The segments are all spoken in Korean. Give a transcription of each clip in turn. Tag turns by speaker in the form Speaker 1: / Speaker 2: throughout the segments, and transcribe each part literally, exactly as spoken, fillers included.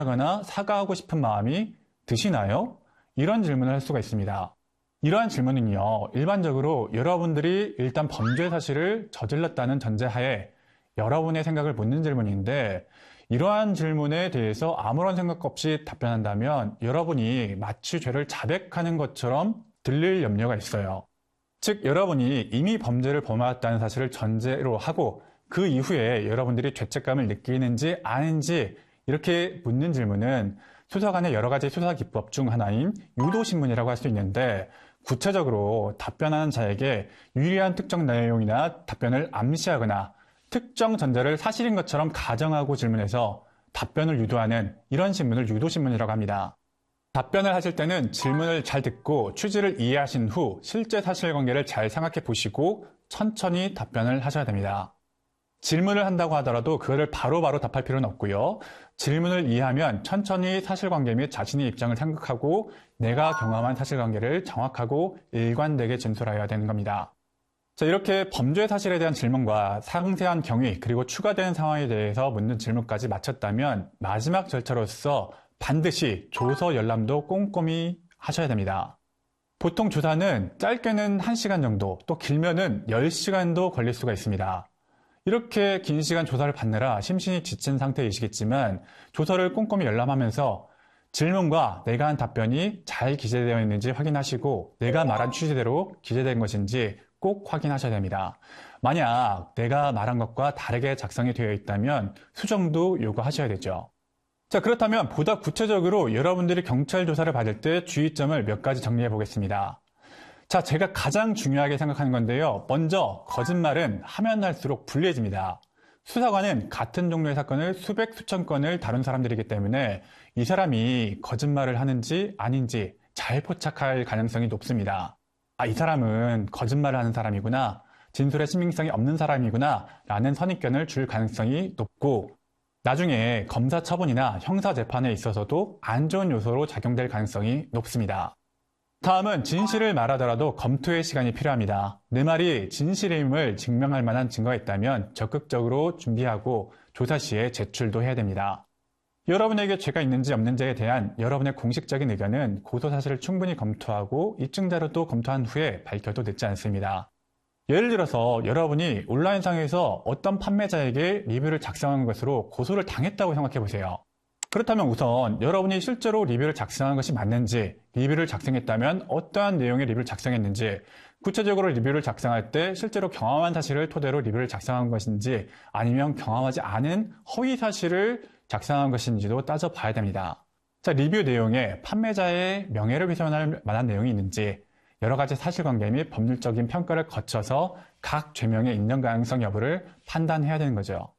Speaker 1: 하거나 사과하고 싶은 마음이 드시나요? 이런 질문을 할 수가 있습니다. 이러한 질문은요, 일반적으로 여러분들이 일단 범죄 사실을 저질렀다는 전제하에 여러분의 생각을 묻는 질문인데, 이러한 질문에 대해서 아무런 생각 없이 답변한다면 여러분이 마치 죄를 자백하는 것처럼 들릴 염려가 있어요. 즉, 여러분이 이미 범죄를 범하였다는 사실을 전제로 하고 그 이후에 여러분들이 죄책감을 느끼는지 아닌지 이렇게 묻는 질문은 수사관의 여러 가지 수사 기법 중 하나인 유도신문이라고 할 수 있는데, 구체적으로 답변하는 자에게 유리한 특정 내용이나 답변을 암시하거나 특정 전제를 사실인 것처럼 가정하고 질문해서 답변을 유도하는 이런 신문을 유도신문이라고 합니다. 답변을 하실 때는 질문을 잘 듣고 취지를 이해하신 후 실제 사실관계를 잘 생각해 보시고 천천히 답변을 하셔야 됩니다. 질문을 한다고 하더라도 그거를 바로바로 답할 필요는 없고요. 질문을 이해하면 천천히 사실관계 및 자신의 입장을 생각하고 내가 경험한 사실관계를 정확하고 일관되게 진술하여야 되는 겁니다. 자, 이렇게 범죄 사실에 대한 질문과 상세한 경위 그리고 추가된 상황에 대해서 묻는 질문까지 마쳤다면 마지막 절차로서 반드시 조서 열람도 꼼꼼히 하셔야 됩니다. 보통 조사는 짧게는 한 시간 정도, 또 길면은 열 시간도 걸릴 수가 있습니다. 이렇게 긴 시간 조사를 받느라 심신이 지친 상태이시겠지만 조서를 꼼꼼히 열람하면서 질문과 내가 한 답변이 잘 기재되어 있는지 확인하시고 내가 말한 취지대로 기재된 것인지 꼭 확인하셔야 됩니다. 만약 내가 말한 것과 다르게 작성이 되어 있다면 수정도 요구하셔야 되죠. 자, 그렇다면 보다 구체적으로 여러분들이 경찰 조사를 받을 때 주의점을 몇 가지 정리해 보겠습니다. 자, 제가 가장 중요하게 생각하는 건데요. 먼저 거짓말은 하면 할수록 불리해집니다. 수사관은 같은 종류의 사건을 수백 수천 건을 다룬 사람들이기 때문에 이 사람이 거짓말을 하는지 아닌지 잘 포착할 가능성이 높습니다. 아, 이 사람은 거짓말을 하는 사람이구나, 진술에 신빙성이 없는 사람이구나 라는 선입견을 줄 가능성이 높고, 나중에 검사 처분이나 형사 재판에 있어서도 안 좋은 요소로 작용될 가능성이 높습니다. 다음은 진실을 말하더라도 검토의 시간이 필요합니다. 내 말이 진실임을 증명할 만한 증거가 있다면 적극적으로 준비하고 조사 시에 제출도 해야 됩니다. 여러분에게 죄가 있는지 없는지에 대한 여러분의 공식적인 의견은 고소 사실을 충분히 검토하고 입증 자료도 검토한 후에 밝혀도 늦지 않습니다. 예를 들어서 여러분이 온라인상에서 어떤 판매자에게 리뷰를 작성한 것으로 고소를 당했다고 생각해 보세요. 그렇다면 우선 여러분이 실제로 리뷰를 작성한 것이 맞는지, 리뷰를 작성했다면 어떠한 내용의 리뷰를 작성했는지, 구체적으로 리뷰를 작성할 때 실제로 경험한 사실을 토대로 리뷰를 작성한 것인지 아니면 경험하지 않은 허위 사실을 작성한 것인지도 따져봐야 됩니다. 자, 리뷰 내용에 판매자의 명예를 훼손할 만한 내용이 있는지, 여러 가지 사실관계 및 법률적인 평가를 거쳐서 각 죄명의 인정 가능성 여부를 판단해야 되는 거죠.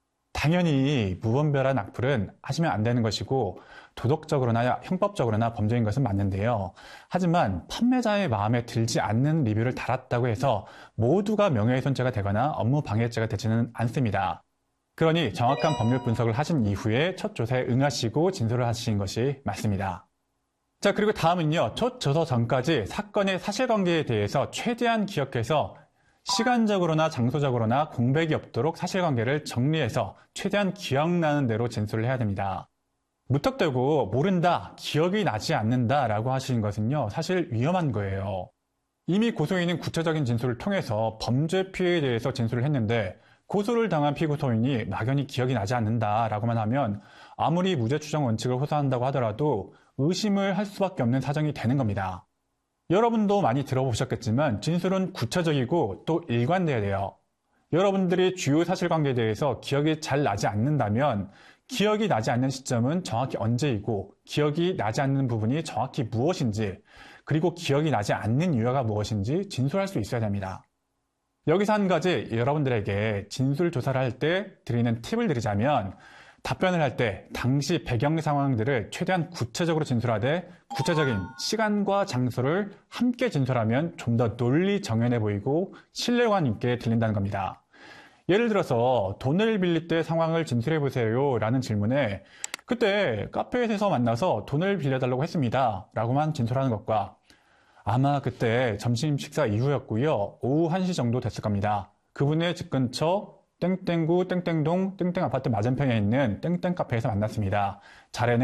Speaker 1: 당연히 무분별한 악플은 하시면 안 되는 것이고 도덕적으로나 형법적으로나 범죄인 것은 맞는데요. 하지만 판매자의 마음에 들지 않는 리뷰를 달았다고 해서 모두가 명예훼손죄가 되거나 업무방해죄가 되지는 않습니다. 그러니 정확한 법률 분석을 하신 이후에 첫 조사에 응하시고 진술을 하시는 것이 맞습니다. 자, 그리고 다음은요. 첫 조서 전까지 사건의 사실관계에 대해서 최대한 기억해서 시간적으로나 장소적으로나 공백이 없도록 사실관계를 정리해서 최대한 기억나는 대로 진술을 해야 됩니다. 무턱대고 모른다, 기억이 나지 않는다 라고 하시는 것은요, 사실 위험한 거예요. 이미 고소인은 구체적인 진술을 통해서 범죄 피해에 대해서 진술을 했는데 고소를 당한 피고소인이 막연히 기억이 나지 않는다 라고만 하면 아무리 무죄 추정 원칙을 호소한다고 하더라도 의심을 할 수밖에 없는 사정이 되는 겁니다. 여러분도 많이 들어보셨겠지만 진술은 구체적이고 또 일관돼야 돼요. 여러분들이 주요 사실관계에 대해서 기억이 잘 나지 않는다면 기억이 나지 않는 시점은 정확히 언제이고 기억이 나지 않는 부분이 정확히 무엇인지, 그리고 기억이 나지 않는 이유가 무엇인지 진술할 수 있어야 됩니다. 여기서 한 가지 여러분들에게 진술 조사를 할 때 드리는 팁을 드리자면, 답변을 할 때 당시 배경 상황들을 최대한 구체적으로 진술하되 구체적인 시간과 장소를 함께 진술하면 좀 더 논리 정연해 보이고 신뢰감 있게 들린다는 겁니다. 예를 들어서 돈을 빌릴 때 상황을 진술해 보세요 라는 질문에 그때 카페에서 만나서 돈을 빌려달라고 했습니다 라고만 진술하는 것과 아마 그때 점심 식사 이후였고요. 오후 한 시 정도 됐을 겁니다. 그분의 집 근처 땡땡구 땡땡동 땡땡 아파트 맞은편에 있는 땡땡 카페에서 만났습니다. 자리는